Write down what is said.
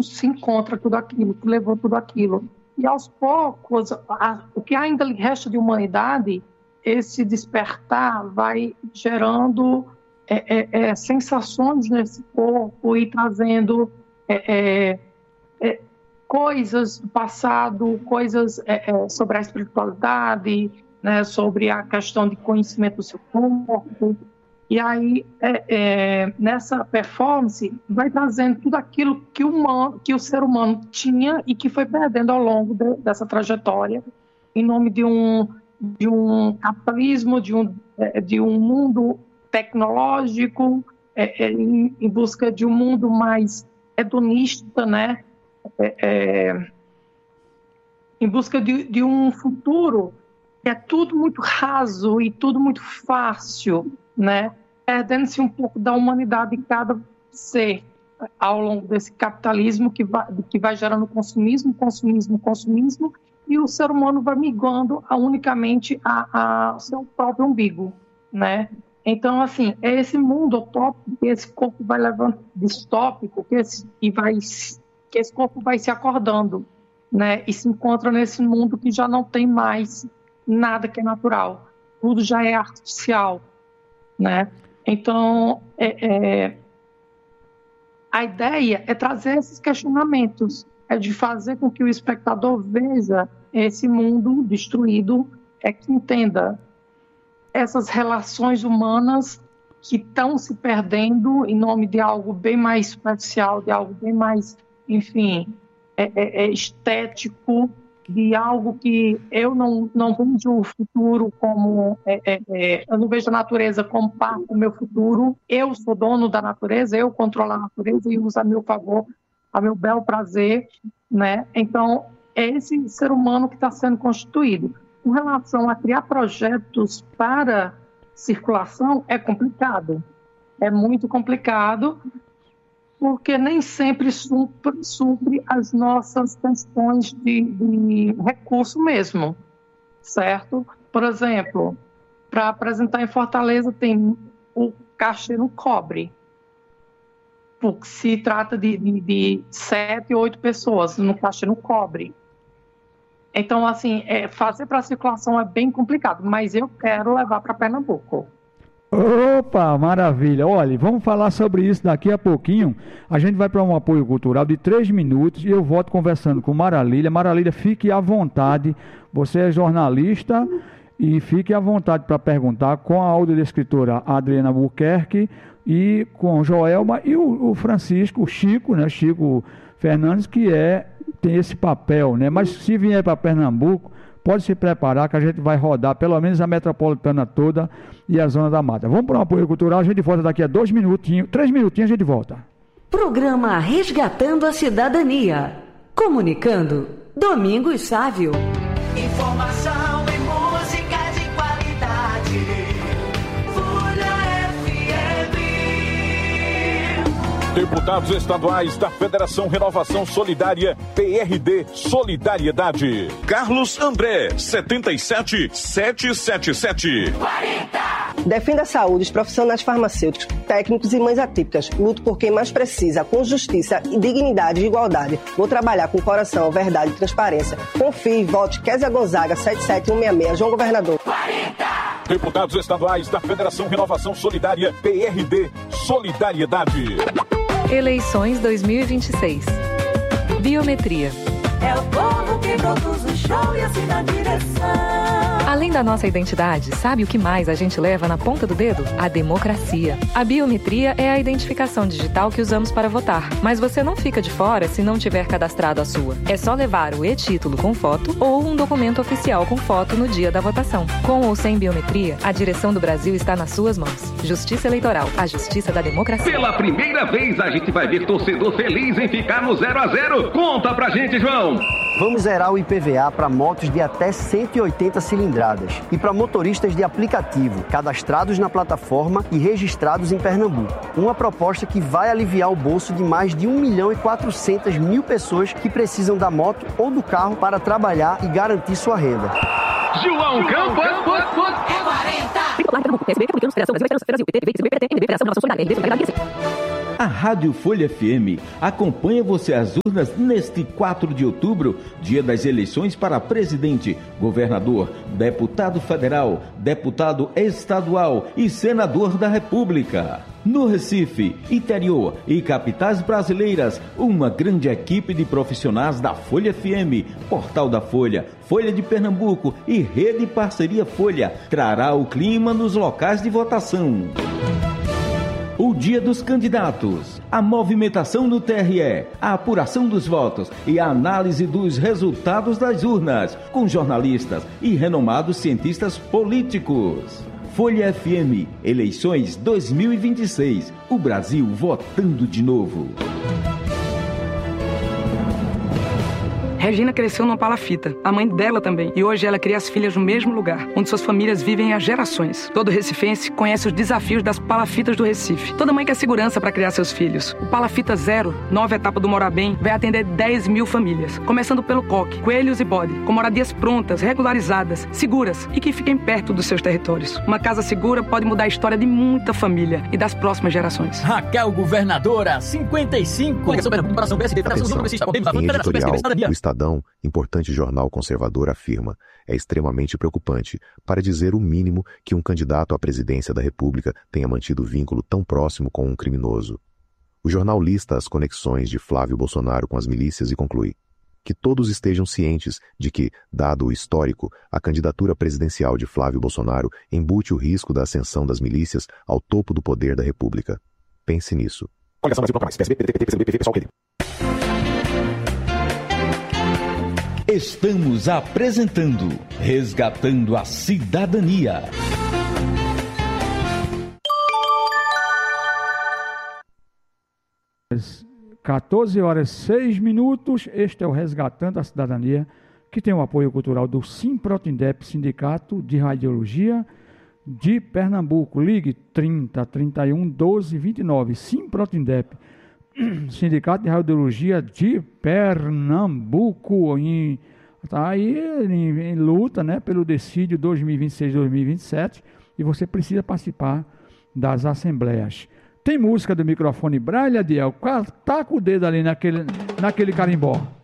se encontra tudo aquilo, que levou tudo aquilo. E aos poucos, o que ainda resta de humanidade, esse despertar vai gerando sensações nesse corpo e trazendo coisas do passado, coisas sobre a espiritualidade, né, sobre a questão de conhecimento do seu corpo. E aí, nessa performance, vai trazendo tudo aquilo que o ser humano tinha e que foi perdendo ao longo dessa trajetória, em nome de um capitalismo, de um mundo tecnológico, em busca de um mundo mais hedonista, né? Em busca de um futuro que é tudo muito raso e tudo muito fácil, né? Perdendo-se um pouco da humanidade de cada ser ao longo desse capitalismo que vai gerando consumismo, e o ser humano vai migrando unicamente a seu próprio umbigo, né? Então, assim, é esse mundo utópico que esse corpo vai levando, distópico, que esse corpo vai se acordando, né? E se encontra nesse mundo que já não tem mais nada que é natural. Tudo já é artificial, né? Então, a ideia é trazer esses questionamentos, é de fazer com que o espectador veja esse mundo destruído, que entenda essas relações humanas que estão se perdendo em nome de algo bem mais superficial, de algo bem mais, enfim, estético, de algo que eu não vejo o futuro como... eu não vejo a natureza como parte do meu futuro. Eu sou dono da natureza, eu controlo a natureza e uso a meu favor, a meu bel prazer, né? Então, é esse ser humano que está sendo constituído. Com relação a criar projetos para circulação, é complicado. É muito complicado, porque nem sempre supre as nossas questões de recurso mesmo, certo? Por exemplo, para apresentar em Fortaleza tem o cachê no cobre, porque se trata de 7, 8 pessoas no cachê no cobre. Então, assim, fazer para circulação é bem complicado, mas eu quero levar para Pernambuco. Opa, maravilha. Olha, vamos falar sobre isso daqui a pouquinho. A gente vai para um apoio cultural de 3 minutos e eu volto conversando com Maralília. Maralília, fique à vontade. Você é jornalista e fique à vontade para perguntar com a audiodescritora Adriana Buquerque e com o Joelma e o Francisco, o Chico, né? Chico Fernandes, que tem esse papel, né? Mas se vier para Pernambuco, pode se preparar que a gente vai rodar pelo menos a metropolitana toda e a zona da mata. Vamos para um apoio cultural, a gente volta daqui a 2 minutinhos, 3 minutinhos a gente volta. Programa Resgatando a Cidadania. Comunicando, Domingos Sávio. Informação e música de qualidade. Folha FM. Deputados estaduais da Federação Renovação Solidária, PRD Solidariedade. Carlos André, 77777. 40. Defenda a saúde, os profissionais farmacêuticos, técnicos e mães atípicas. Luto por quem mais precisa, com justiça e dignidade e igualdade. Vou trabalhar com coração, verdade e transparência. Confie, vote Kézia Gonzaga, 77166, João Governador. 40. Deputados estaduais da Federação Renovação Solidária, PRD Solidariedade. Eleições 2026. Biometria. É o povo que produz o show e assim na direção. Além da nossa identidade, sabe o que mais a gente leva na ponta do dedo? A democracia. A biometria é a identificação digital que usamos para votar. Mas você não fica de fora se não tiver cadastrado a sua. É só levar o e-título com foto ou um documento oficial com foto no dia da votação. Com ou sem biometria, a direção do Brasil está nas suas mãos. Justiça Eleitoral, a justiça da democracia. Pela primeira vez a gente vai ver torcedor feliz em ficar no 0-0. Conta pra gente, João. Vamos zerar o IPVA para motos de até 180 cilindradas e para motoristas de aplicativo, cadastrados na plataforma e registrados em Pernambuco. Uma proposta que vai aliviar o bolso de mais de 1.400.000 pessoas que precisam da moto ou do carro para trabalhar e garantir sua renda. João Campos! É 40! A Rádio Folha FM acompanha você às urnas neste 4 de outubro, dia das eleições para presidente, governador, deputado federal, deputado estadual e senador da República. No Recife, interior e capitais brasileiras, uma grande equipe de profissionais da Folha FM, Portal da Folha, Folha de Pernambuco e Rede Parceria Folha trará o clima nos locais de votação. O dia dos candidatos, a movimentação no TRE, a apuração dos votos e a análise dos resultados das urnas, com jornalistas e renomados cientistas políticos. Folha FM, eleições 2026, o Brasil votando de novo. Regina cresceu numa palafita, a mãe dela também, e hoje ela cria as filhas no mesmo lugar, onde suas famílias vivem há gerações. Todo recifense conhece os desafios das palafitas do Recife. Toda mãe quer segurança para criar seus filhos. O Palafita Zero, nova etapa do Mora Bem, vai atender 10 mil famílias, começando pelo coque, coelhos e bode, com moradias prontas, regularizadas, seguras e que fiquem perto dos seus territórios. Uma casa segura pode mudar a história de muita família e das próximas gerações. Raquel Governadora, 55. Em editorial, o Estadão, importante jornal conservador, afirma: é extremamente preocupante, para dizer o mínimo, que um candidato à presidência da República tenha mantido vínculo tão próximo com um criminoso. O jornal lista as conexões de Flávio Bolsonaro com as milícias e conclui: que todos estejam cientes de que, dado o histórico, a candidatura presidencial de Flávio Bolsonaro embute o risco da ascensão das milícias ao topo do poder da República. Pense nisso. Estamos apresentando Resgatando a Cidadania. Às 14h06, este é o Resgatando a Cidadania, que tem o apoio cultural do Simprotindep, Sindicato de Radiologia de Pernambuco. Ligue 30 31 12 29. Simprotindep, Sindicato de Radiologia de Pernambuco, está aí em luta, né, pelo decídio 2026-2027, e você precisa participar das assembleias. Tem música do microfone Braille, Adiel? Taca o dedo ali naquele carimbó.